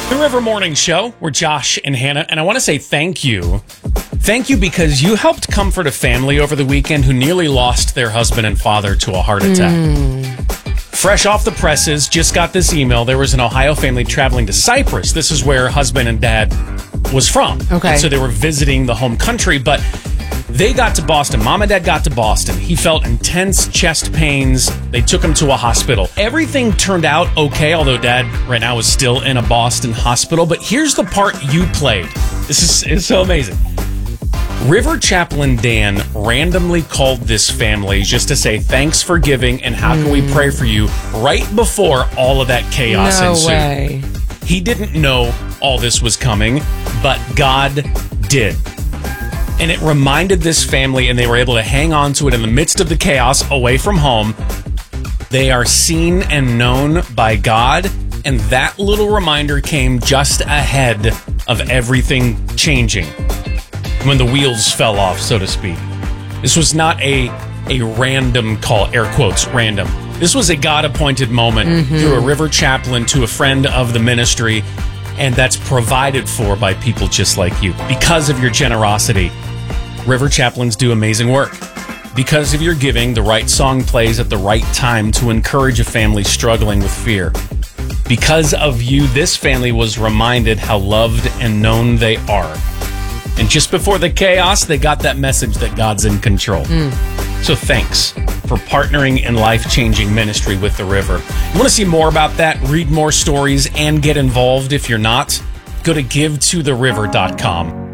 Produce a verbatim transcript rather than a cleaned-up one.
The River Morning Show. We're Josh and Hannah, and I want to say thank you. Thank you because you helped comfort a family over the weekend who nearly lost their husband and father to a heart attack. Mm. Fresh off the presses, just got this email. There was an Ohio family traveling to Cyprus. This is where husband and dad was from. Okay. And so they were visiting the home country, but they got to Boston. Mom and dad got to Boston. He felt intense chest pains. They took him to a hospital. Everything turned out okay, although dad right now is still in a Boston hospital. But here's the part you played. This is, is so amazing. River Chaplain Dan randomly called this family just to say thanks for giving and how can we pray for you right before all of that chaos no ensued. way. He didn't know all this was coming, but God did. And it reminded this family, and they were able to hang on to it in the midst of the chaos away from home. They are seen and known by God, and that little reminder came just ahead of everything changing when the wheels fell off, so to speak. This was not a, a random call, air quotes, random. This was a God-appointed moment mm-hmm. through a River Chaplain to a friend of the ministry, and that's provided for by people just like you. Because of your generosity, River Chaplains do amazing work. Because of your giving, the right song plays at the right time to encourage a family struggling with fear. Because of you, this family was reminded how loved and known they are. And just before the chaos, they got that message that God's in control. Mm. So thanks for partnering in life-changing ministry with the River. You want to see more about that, read more stories, and get involved if you're not? Go to give to the river dot com.